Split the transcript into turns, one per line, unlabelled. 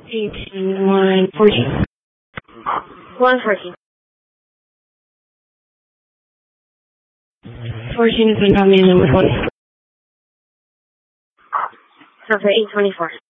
18, 1, 14. 114. 14 is been combined with 1. So for 824.